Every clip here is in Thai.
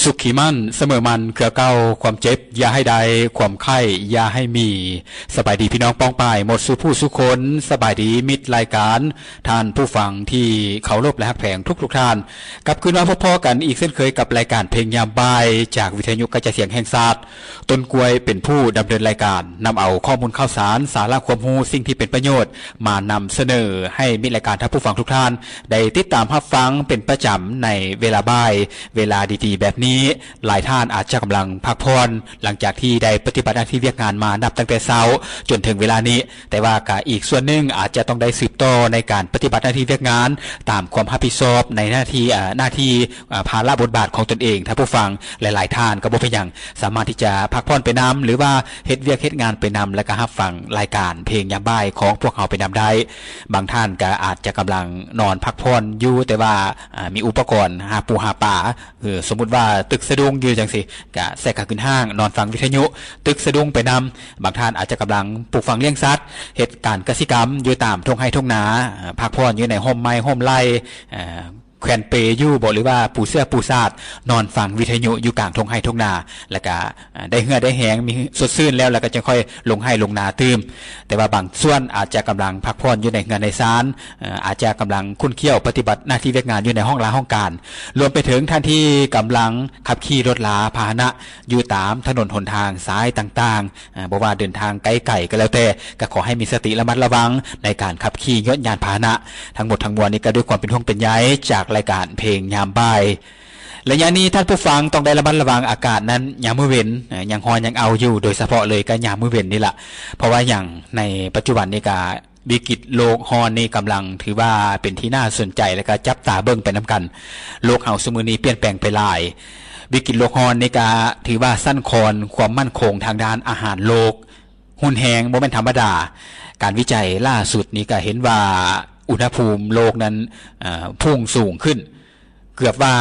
สุขีมั่นเสมอมันเกลือเก้าความเจ็บอย่าให้ใดความไข้อย่าให้มีสบายดีพี่น้องป้องป่ายหมดสู่ผู้สุคนสบายดีมิตรรายการท่านผู้ฟังที่เขารบและฮักแพงทุกท่านกลับคืนมาพบกันอีกเช่นเคยกับรายการเพลงยามบ่ายจากวิทยุกระจายเสียงแห่งชาติต้นกล้วยเป็นผู้ดำเนินรายการนำเอาข้อมูลข่าวสารสาระความรู้สิ่งที่เป็นประโยชน์มานำเสนอให้มิตรรายการท่านผู้ฟังทุกท่านได้ติดตามรับฟังเป็นประจำในเวลาบ่ายเวลาดีๆแบบนี้หลายท่านอาจจะกำลังพักผ่อนหลังจากที่ได้ปฏิบัติหน้าที่เวียกงานมานับตั้งแต่เช้าจนถึงเวลานี้แต่ว่าก็อีกส่วนหนึ่งอาจจะต้องได้สืบต่อในการปฏิบัติหน้าที่เวียกงานตามความรับผิดชอบในหน้าที่ภาระบทบาทของตนเองถ้าผู้ฟังหลายๆท่านก็บ่เป็นหยังสามารถที่จะพักผ่อนไปนำหรือว่าเฮ็ดเวียกเฮ็ดงานไปนำแล้วก็รับฟังรายการเพลงยามบ่ายของพวกเราไปนำได้บางท่านก็อาจจะกำลังนอนพักผ่อนอยู่แต่ว่ามีอุปกรณ์หาปูหาปลาสมมุติว่าตึกสะดุ้งอยู่จังซี่ก็แทรกขึ้นห้างนอนฟังวิทยุตึกสะดุ้งไปนำบางท่านอาจจะกำลังปลูกฝังเลี้ยงสัตว์เฮ็ดการเกษตรกรรมอยู่ตามทุ่งไร่ทุ่งนาพักผ่อนอยู่ในร่มไม้ร่มไร่แขวนเปอยู่บ่หรือว่าปูเสื้อปูซาดนอนฟังวิทยุอยู่กลางทุ่งไร่ทุ่งนาแล้วก็ได้เหือได้แหงมีสดชื่นแล้วก็จะค่อยลงไร่ลงนาตื่มแต่ว่าบางส่วนอาจจะกำลังพักผ่อนอยู่ในงานในศาลอาจจะกำลังคุ้นเคี่ยวปฏิบัติหน้าที่เวียกงานอยู่ในห้องลาห้องการรวมไปถึงท่านที่กำลังขับขี่รถลาพาหนะอยู่ตามถนนหนทางสายต่างๆบ่ว่าเดินทางไกลๆก็แล้วแต่ก็ขอให้มีสติระมัดระวังในการขับขี่ยนต์ยานพาหนะทั้งหมดทั้งมวลนี้ก็ด้วยความเป็นห่วงเป็นใยจากรายการเพลงยามบ่ายระยะนี้ท่านผู้ฟังต้องได้ระมัดระวังอากาศนั้นยามมื้อเว้นยังร้อนยังเอาอยู่โดยเฉพาะเลยก็ยามมื้อเว้นนี่ล่ะเพราะว่าอย่างในปัจจุบันนี้ก็วิกฤตโลกร้อนนี่กำลังถือว่าเป็นที่น่าสนใจและก็จับตาเบิ่งไปนำกันโลกเฮาซุมื้อนี้เปลี่ยนแปลงไปหลายวิกฤตโลกร้อนนี่ก็ถือว่าสั่นคลอนความมั่นคงทางด้านอาหารโลกหุ่นแฮงบ่แม่นธรรมดาการวิจัยล่าสุดนี้ก็เห็นว่าอุณหภูมิโลกนั้นพุ่งสูงขึ้นเกือบว่า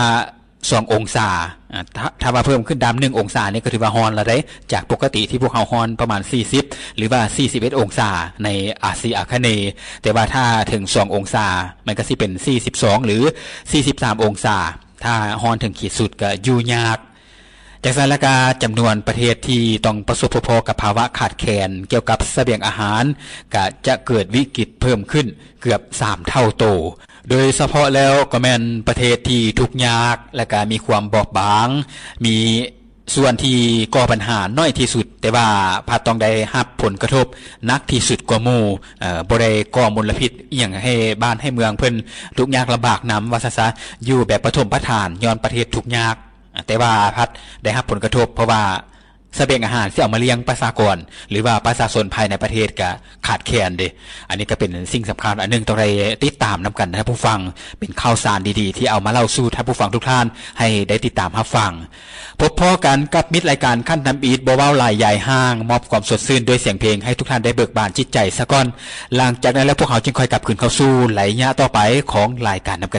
2องศาถ้าว่าเพิ่มขึ้นดำ1องศานี่ก็ถือว่าร้อนแล้วได้จากปกติที่พวกเฮาร้อนประมาณ40หรือว่า41องศาในอาเซียอาคเนย์แต่ว่าถ้าถึง2องศามันก็สิเป็น42หรือ43องศาถ้าร้อนถึงขีดสุดก็อยู่ยากจากสถานการณ์จำนวนประเทศที่ต้องประสบพบกับภาวะขาดแคลนเกี่ยวกับเสบียงอาหารก็จะเกิดวิกฤตเพิ่มขึ้นเกือบ3เท่าโตโดยเฉพาะแล้วก็แม่นประเทศที่ทุกข์ยากและก็มีความบอบบางมีส่วนที่ก่อปัญหาน้อยที่สุดแต่ว่าพาต้องได้รับผลกระทบหนักที่สุดกว่าหมู่บ่ได้ก่อมลพิษอีหยังให้บ้านให้เมืองเพิ่นทุกข์ยากลำบากนำว่าซะอยู่แบบปฐมฐานย้อนประเทศทุกข์ยากแต่ว่าพัดได้รับผลกระทบเพราะว่าเสบียงอาหารที่เอามาเลี้ยงประชากรหรือว่าประชาชนภายในประเทศก็ขาดแคลนเด้อันนี้ก็เป็นสิ่งสำคัญอันนึงต้องได้ติดตามนํากันนะผู้ฟังเป็นข่าวสารดีๆที่เอามาเล่าสู่ท่านผู้ฟังทุกท่านให้ได้ติดตามรับฟังพบพ้อกันกับมิตรรายการขั้นทำอีทบ่เว้าหลายใหญ่ห้างมอบความสดชื่นด้วยเสียงเพลงให้ทุกท่านได้เบิกบานจิตใจซะก่อนหลังจากนั้นแล้วพวกเขาจึงค่อยกลับคืนเข้าสู่ไหลยะต่อไปของรายการนำ